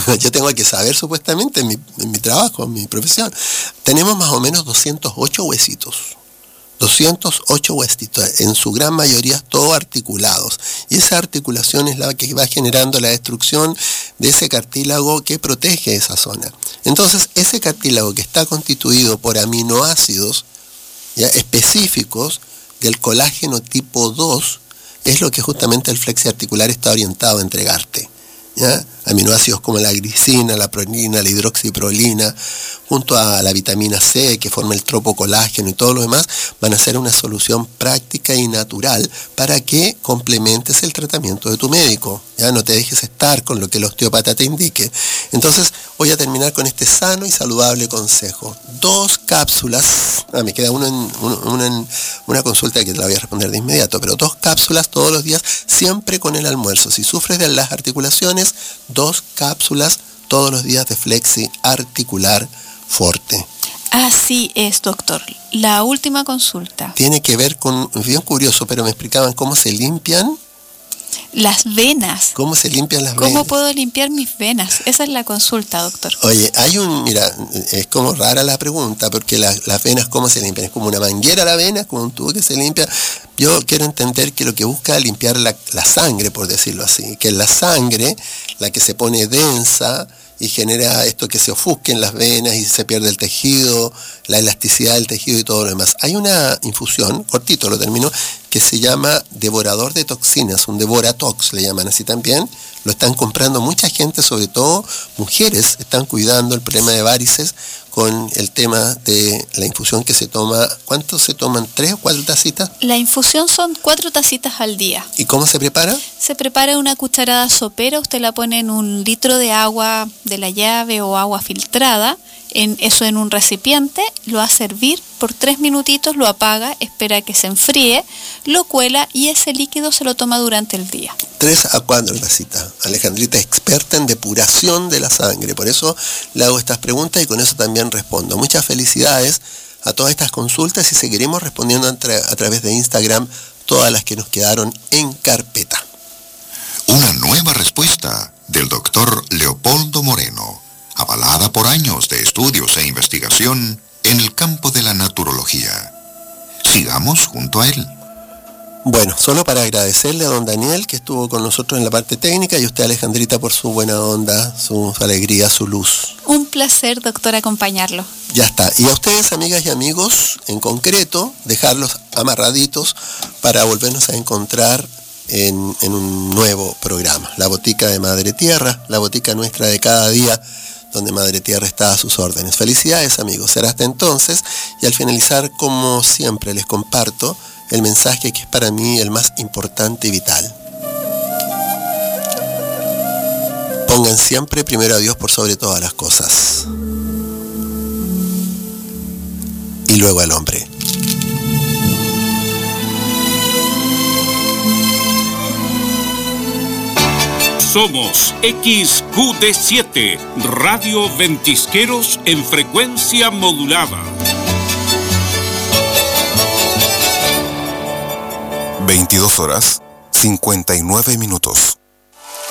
yo tengo que saber supuestamente en mi trabajo, en mi profesión. Tenemos más o menos 208 huesitos. 208 huesitos, en su gran mayoría todos articulados. Y esa articulación es la que va generando la destrucción de ese cartílago que protege esa zona. Entonces, ese cartílago que está constituido por aminoácidos ya específicos del colágeno tipo 2, es lo que justamente el flexiarticular está orientado a entregarte. ¿Ya? Aminoácidos como la glicina, la prolina, la hidroxiprolina, junto a la vitamina C que forma el tropocolágeno y todo lo demás, van a ser una solución práctica y natural para que complementes el tratamiento de tu médico. Ya no te dejes estar con lo que el osteópata te indique. Entonces voy a terminar con este sano y saludable consejo. 2 cápsulas, me queda una en una consulta que te la voy a responder de inmediato, pero 2 cápsulas todos los días, siempre con el almuerzo. Si sufres de las articulaciones, 2 cápsulas todos los días de Flexi Articular Forte. Así es, doctor. La última consulta. Tiene que ver con, bien curioso, pero me explicaban cómo se limpian. Las venas. ¿Cómo se limpian las venas? ¿Cómo puedo limpiar mis venas? Esa es la consulta, doctor. Oye, mira, es como rara la pregunta, porque las venas, ¿cómo se limpian? Es como una manguera la vena, es como un tubo que se limpia. Yo quiero entender que lo que busca es limpiar la sangre, por decirlo así, que la sangre, la que se pone densa y genera esto que se ofusque en las venas y se pierde el tejido, la elasticidad del tejido y todo lo demás. Hay una infusión, cortito lo termino, que se llama devorador de toxinas, un devoratox le llaman así también. Lo están comprando mucha gente, sobre todo mujeres, están cuidando el problema de varices con el tema de la infusión que se toma. ¿Cuánto se toman? ¿3 o 4 tacitas? La infusión son 4 tacitas al día. ¿Y cómo se prepara? Se prepara una cucharada sopera, usted la pone en 1 litro de agua de la llave o agua filtrada, en un recipiente, lo hace hervir por 3 minutitos, lo apaga, espera que se enfríe, lo cuela y ese líquido se lo toma durante el día. 3 a 4 tacitas. Alejandrita es experta en depuración de la sangre, por eso le hago estas preguntas y con eso también respondo. Muchas felicidades a todas estas consultas y seguiremos respondiendo a través de Instagram todas las que nos quedaron en carpeta. Una nueva respuesta del doctor Leopoldo Moreno, avalada por años de estudios e investigación en el campo de la naturología. Sigamos junto a él. Bueno, solo para agradecerle a don Daniel que estuvo con nosotros en la parte técnica y usted, Alejandrita, por su buena onda, su alegría, su luz. Un placer, doctor, acompañarlo. Ya está. Y a ustedes, amigas y amigos, en concreto, dejarlos amarraditos para volvernos a encontrar en un nuevo programa. La Botica de Madre Tierra, la botica nuestra de cada día, donde Madre Tierra está a sus órdenes. Felicidades, amigos. Será hasta entonces. Y al finalizar, como siempre, les comparto el mensaje que es para mí el más importante y vital. Pongan siempre primero a Dios por sobre todas las cosas. Y luego al hombre. Somos XQD7, Radio Ventisqueros en frecuencia modulada. 22 horas, 59 minutos.